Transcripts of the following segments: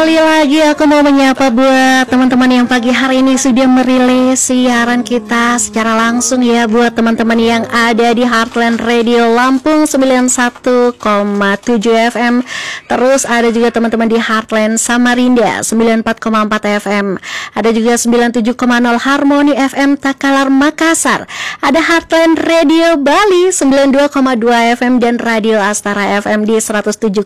Kembali lagi aku mau menyapa buat teman-teman yang pagi hari ini sudah merilis siaran kita secara langsung ya, buat teman-teman yang ada di Heartland Radio Lampung 91,7 FM. Terus ada juga teman-teman di Heartland Samarinda 94,4 FM. Ada juga 97,0 Harmony FM Takalar Makassar. Ada Heartland Radio Bali 92,2 FM dan Radio Astara FM di 107,8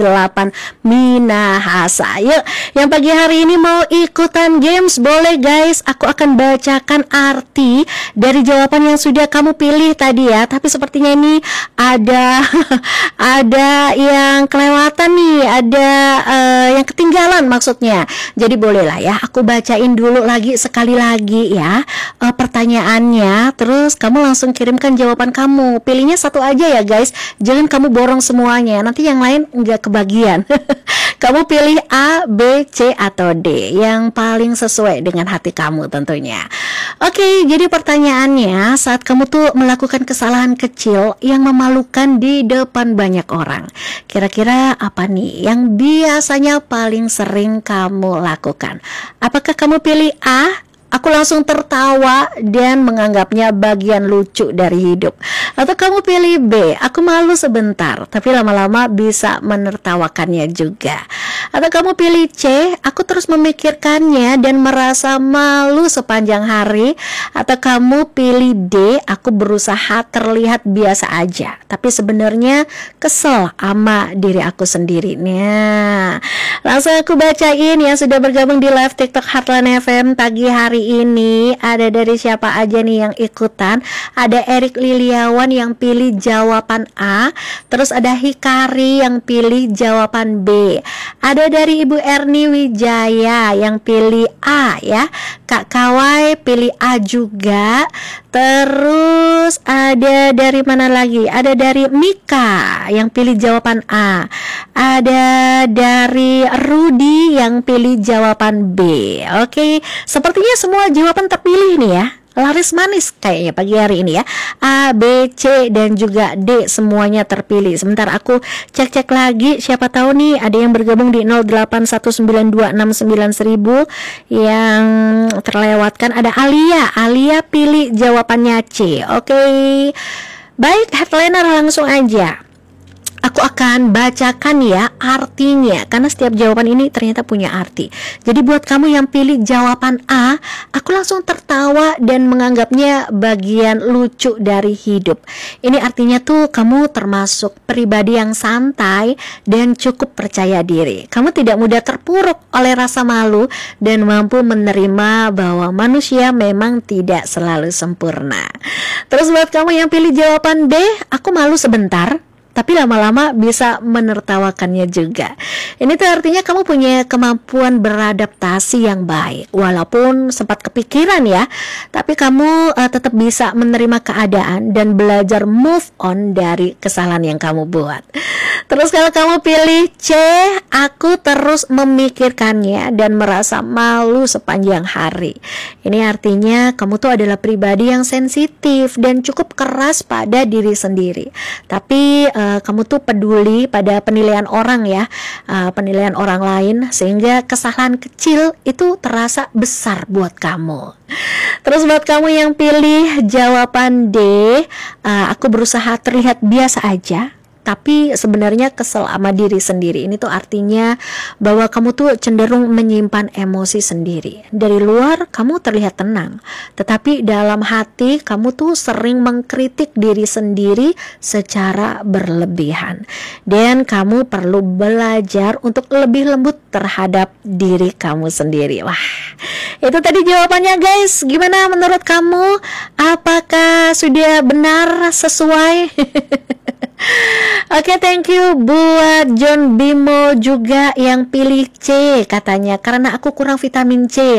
Minahasa. Yuk, yang pagi hari ini mau ikutan games boleh guys. Aku akan bacakan arti dari jawaban yang sudah kamu pilih tadi ya. Tapi sepertinya ini ada ada yang kelewatan nih, ada yang ketinggalan maksudnya. Jadi bolehlah ya, aku bacain dulu lagi sekali lagi ya pertanyaannya. Terus kamu langsung kirimkan jawaban kamu. Pilihnya satu aja ya guys. Jangan kamu borong semuanya. Nanti yang lain nggak kebagian. Kamu pilih A, B, C, atau D yang paling sesuai dengan hati kamu tentunya. Oke, jadi pertanyaannya, saat kamu tuh melakukan kesalahan kecil yang memalukan di depan banyak orang, kira-kira apa nih yang biasanya paling sering kamu lakukan? Apakah kamu pilih A? Aku langsung tertawa dan menganggapnya bagian lucu dari hidup. Atau kamu pilih B, aku malu sebentar, tapi lama-lama bisa menertawakannya juga. Atau kamu pilih C, aku terus memikirkannya dan merasa malu sepanjang hari. Atau kamu pilih D, aku berusaha terlihat biasa aja, tapi sebenarnya kesel sama diri aku sendiri. Nah, langsung aku bacain yang sudah bergabung di live TikTok Heartland FM pagi hari ini. Ada dari siapa aja nih yang ikutan? Ada Erik Liliawan yang pilih jawaban A. Terus ada Hikari yang pilih jawaban B. Ada dari Ibu Erni Wijaya yang pilih A ya. Kak Kawai pilih A juga. Terus ada dari mana lagi? Ada dari Mika yang pilih jawaban A. Ada dari Rudi yang pilih jawaban B. Oke, sepertinya semua jawaban terpilih nih ya. Laris manis kayaknya pagi hari ini ya. A, B, C, dan juga D semuanya terpilih. Sebentar aku cek-cek lagi. Siapa tahu nih ada yang bergabung di 0819269000 yang terlewatkan. Ada Alia. Alia pilih jawabannya C. Oke. Baik, headliner langsung aja. Aku akan bacakan ya artinya, karena setiap jawaban ini ternyata punya arti. Jadi buat kamu yang pilih jawaban A, aku langsung tertawa dan menganggapnya bagian lucu dari hidup. Ini artinya tuh kamu termasuk pribadi yang santai dan cukup percaya diri. Kamu tidak mudah terpuruk oleh rasa malu dan mampu menerima bahwa manusia memang tidak selalu sempurna. Terus buat kamu yang pilih jawaban B, aku malu sebentar, tapi lama-lama bisa menertawakannya juga. Ini tuh artinya kamu punya kemampuan beradaptasi yang baik. Walaupun sempat kepikiran ya, tapi kamu tetap bisa menerima keadaan dan belajar move on dari kesalahan yang kamu buat. Terus kalau kamu pilih C, aku terus memikirkannya dan merasa malu sepanjang hari. Ini artinya kamu tuh adalah pribadi yang sensitif dan cukup keras pada diri sendiri. Tapi kamu tuh peduli pada penilaian orang ya, penilaian orang lain, sehingga kesalahan kecil itu terasa besar buat kamu. Terus buat kamu yang pilih jawaban D, aku berusaha terlihat biasa aja, tapi sebenarnya kesel sama diri sendiri. Ini tuh artinya bahwa kamu tuh cenderung menyimpan emosi sendiri. Dari luar kamu terlihat tenang, tetapi dalam hati kamu tuh sering mengkritik diri sendiri secara berlebihan. Dan kamu perlu belajar untuk lebih lembut terhadap diri kamu sendiri. Wah, itu tadi jawabannya guys. Gimana menurut kamu? Apakah sudah benar sesuai? Oke, thank you buat John Bimo juga yang pilih C katanya, karena aku kurang vitamin C.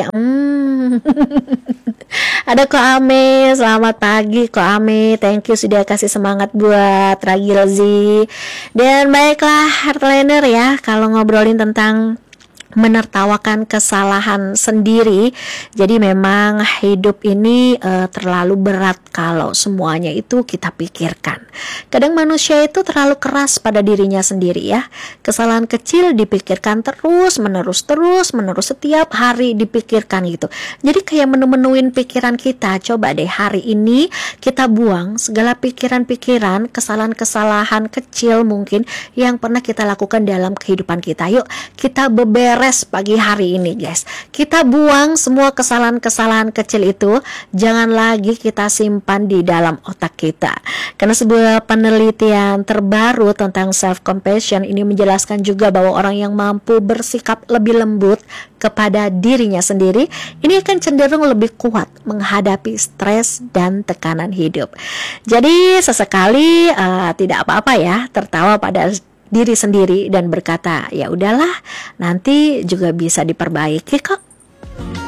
Ada Ko Ame, selamat pagi Ko Ame, thank you sudah kasih semangat buat Ragilzi. Dan baiklah Heartliner ya, kalau ngobrolin tentang menertawakan kesalahan sendiri. Jadi memang hidup ini terlalu berat kalau semuanya itu kita pikirkan. Kadang manusia itu terlalu keras pada dirinya sendiri ya. Kesalahan kecil dipikirkan terus menerus setiap hari dipikirkan gitu. Jadi kayak menu-menuin pikiran kita. Coba deh hari ini kita buang segala pikiran-pikiran, kesalahan-kesalahan kecil mungkin yang pernah kita lakukan dalam kehidupan kita. Yuk kita beberes pagi hari ini guys. Kita buang semua kesalahan-kesalahan kecil itu. Jangan lagi kita simpan di dalam otak kita. Karena sebuah penelitian terbaru tentang self-compassion ini menjelaskan juga bahwa orang yang mampu bersikap lebih lembut kepada dirinya sendiri, ini akan cenderung lebih kuat menghadapi stres dan tekanan hidup. Jadi sesekali tidak apa-apa ya tertawa pada diri sendiri dan berkata, ya udahlah, nanti juga bisa diperbaiki kok.